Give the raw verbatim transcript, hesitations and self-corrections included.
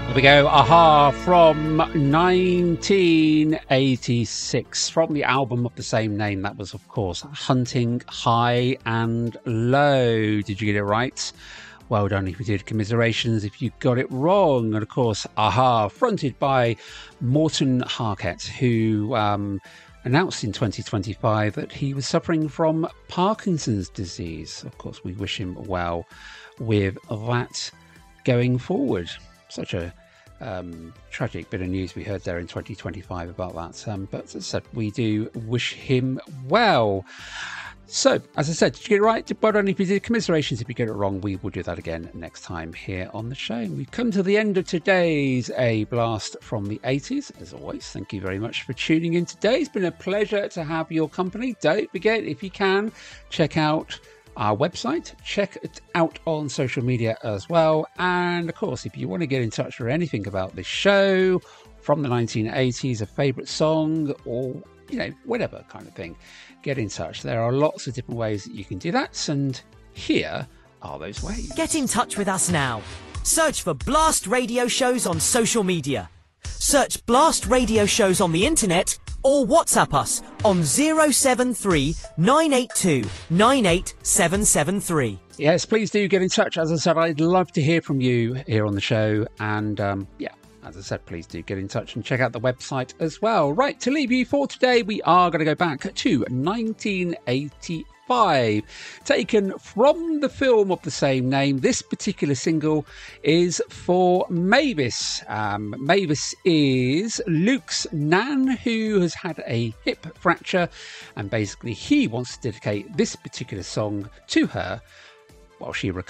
There we go, Aha from nineteen eighty-six, from the album of the same name. That was, of course, Hunting High and Low. Did you get it right? Well done if you did. Commiserations if you got it wrong. And, of course, Aha, fronted by Morten Harket, who um, announced in twenty twenty-five that he was suffering from Parkinson's disease. Of course, we wish him well with that going forward. Such a um, tragic bit of news we heard there in twenty twenty-five about that. Um, but as I said, we do wish him well. So, as I said, did you get it right? Well done if you did. Commiserations if you get it wrong. We will do that again next time here on the show. We've come to the end of today's A Blast from the eighties. As always, thank you very much for tuning in today. It's been a pleasure to have your company. Don't forget, if you can, check out our website, check it out on social media as well. And of course, if you want to get in touch with anything about this show from the nineteen eighties, a favourite song, or you know, whatever kind of thing, get in touch. There are lots of different ways that you can do that, and here are those ways. Get in touch with us now. Search for Blast Radio Shows on social media. Search Blast Radio Shows on the internet, or WhatsApp us on zero seven three nine eight two nine eight seven seven three. Yes, please do get in touch. As I said, I'd love to hear from you here on the show. And um, yeah, as I said, please do get in touch and check out the website as well. Right, to leave you for today, we are going to go back to nineteen eighty-five. Taken from the film of the same name. This particular single is for Mavis. Um, Mavis is Luke's nan, who has had a hip fracture, and basically he wants to dedicate this particular song to her while she recovers.